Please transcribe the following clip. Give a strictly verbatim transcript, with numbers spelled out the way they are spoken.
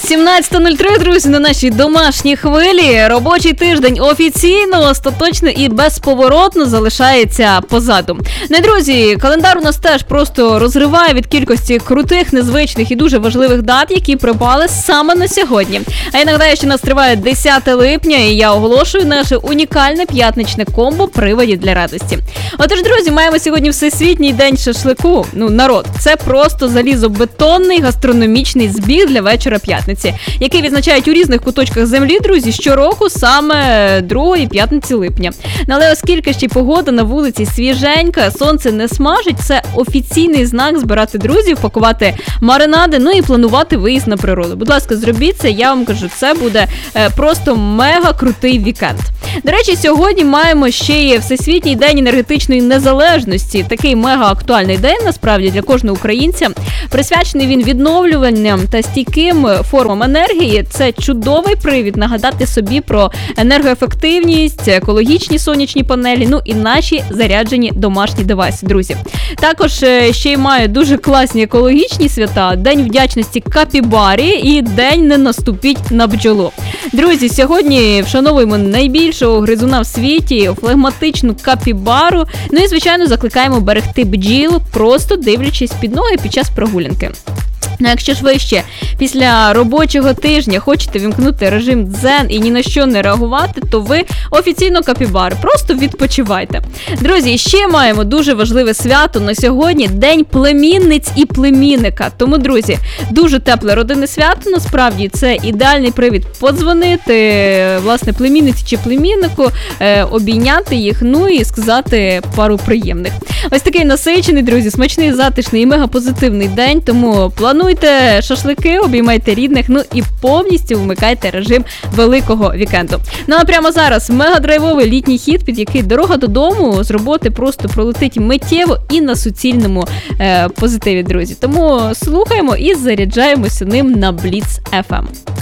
сімнадцята нуль три, друзі, на нашій домашній хвилі. Робочий тиждень офіційно, остаточно і безповоротно залишається позаду. Ну і, друзі, календар у нас теж просто розриває від кількості крутих, незвичних і дуже важливих дат, які припали саме на сьогодні. А я нагадаю, що нас триває десяте липня, і я оголошую наше унікальне п'ятничне комбо «Приводів для радості». Отож, друзі, маємо сьогодні Всесвітній день шашлику. Ну, народ, це просто залізобетонний гастрономічний збіг для вечора п'ятниці, який відзначають у різних куточках землі, друзі, щороку саме другої п'ятниці липня. Але оскільки ще й погода на вулиці свіженька, сонце не смажить, це офіційний знак збирати друзів, пакувати маринади, ну і планувати виїзд на природу. Будь ласка, зробіть це, я вам кажу, це буде е, просто мега крутий вікенд. До речі, сьогодні маємо ще й Всесвітній день енергетичної незалежності. Такий мега актуальний день, насправді, для кожного українця. Присвячений він відновлюванням та стійким формам енергії. Це чудовий привід нагадати собі про енергоефективність, екологічні сонячні панелі, ну і наші заряджені домашні девайси, друзі. Також ще й має дуже класні екологічні свята. День вдячності капібарі і День не наступіть на бджолу. Друзі, сьогодні вшановуємо найбільшого гризуна в світі, флегматичну капібару. Ну і, звичайно, закликаємо берегти бджіл, просто дивлячись під ноги під час прогулянки. Ну, якщо ж ви ще після робочого тижня хочете вімкнути режим дзен і ні на що не реагувати, то ви офіційно капібари. Просто відпочивайте. Друзі, ще маємо дуже важливе свято на сьогодні – День племінниць і племінника. Тому, друзі, дуже тепле родинне свято, насправді, це ідеальний привід подзвонити, власне, племінниці чи племіннику, е, обійняти їх, ну і сказати пару приємних. Ось такий насичений, друзі, смачний, затишний і мегапозитивний день, тому плануйте шашлики, обіймайте рідних, ну і повністю вмикайте режим великого вікенду. Ну а прямо зараз мега-драйвовий літній хіт, під який дорога додому з роботи просто пролетить миттєво і на суцільному е, позитиві, друзі. Тому слухаємо і заряджаємося ним на Бліц еф ем.